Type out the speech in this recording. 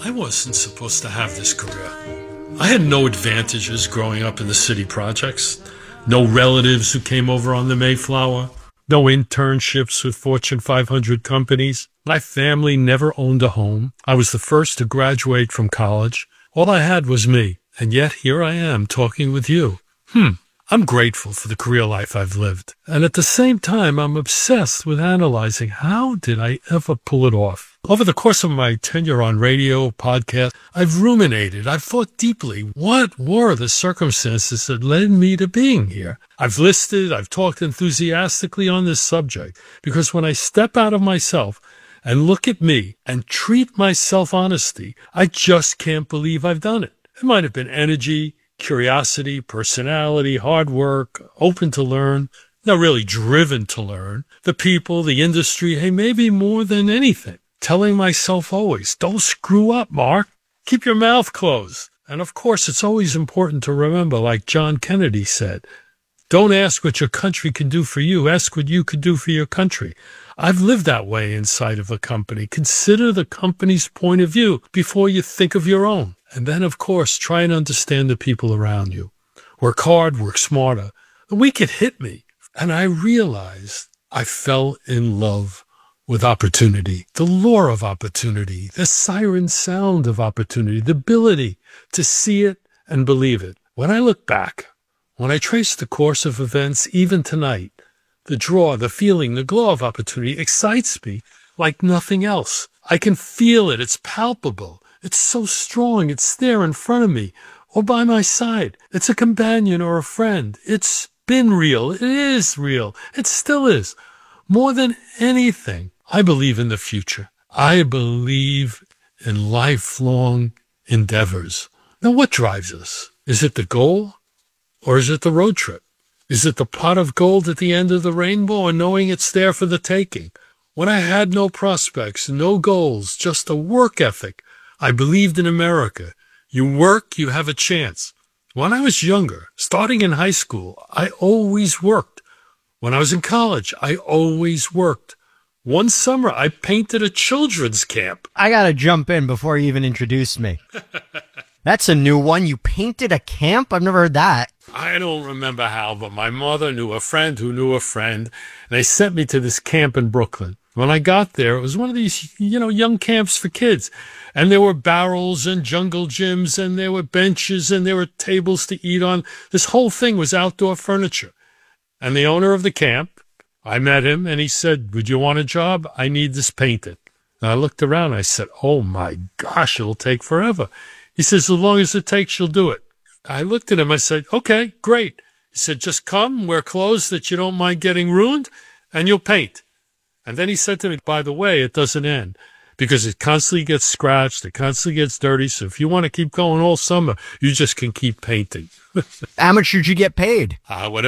I wasn't supposed to have this career. I had no advantages growing up in the city projects, no relatives who came over on the Mayflower, no internships with Fortune 500 companies. My family never owned a home. I was the first to graduate from college. All I had was me, and yet here I am talking with you. I'm grateful for the career life I've lived, and at the same time, I'm obsessed with analyzing how did I ever pull it off. Over the course of my tenure on radio, podcast, I've ruminated, I've thought deeply. What were the circumstances that led me to being here? I've listed, I've talked enthusiastically on this subject, because when I step out of myself and look at me and treat myself honesty, I just can't believe I've done it. It might have been energy, curiosity, personality, hard work, open to learn, not really driven to learn, the people, the industry, hey, maybe more than anything. Telling myself always, don't screw up, Mark. Keep your mouth closed. And of course, it's always important to remember, like John Kennedy said, don't ask what your country can do for you. Ask what you could do for your country. I've lived that way inside of a company. Consider the company's point of view before you think of your own. And then, of course, try and understand the people around you. Work hard, work smarter. The week it hit me, and I realized I fell in love with opportunity, the lure of opportunity, the siren sound of opportunity, the ability to see it and believe it. When I look back, when I trace the course of events, even tonight, the draw, the feeling, the glow of opportunity excites me like nothing else. I can feel it. It's palpable. It's so strong. It's there in front of me or by my side. It's a companion or a friend. It's been real. It is real. It still is. More than anything, I believe in the future. I believe in lifelong endeavors. Now, what drives us? Is it the goal or is it the road trip? Is it the pot of gold at the end of the rainbow or knowing it's there for the taking? When I had no prospects, no goals, just a work ethic, I believed in America. You work, you have a chance. When I was younger, starting in high school, I always worked. When I was in college, I always worked. One summer, I painted a children's camp. I gotta jump in before you even introduced me. That's a new one. You painted a camp? I've never heard that. I don't remember how, but my mother knew a friend who knew a friend, and they sent me to this camp in Brooklyn. When I got there, it was one of these, young camps for kids. And there were barrels and jungle gyms, and there were benches, and there were tables to eat on. This whole thing was outdoor furniture. And the owner of the camp, I met him, and he said, would you want a job? I need this painted. And I looked around, and I said, oh my gosh, it'll take forever. He says, as long as it takes, you'll do it. I looked at him, I said, okay, great. He said, just come, wear clothes that you don't mind getting ruined, and you'll paint. And then he said to me, by the way, it doesn't end because it constantly gets scratched. It constantly gets dirty. So if you want to keep going all summer, you just can keep painting. How much did you get paid? Whatever.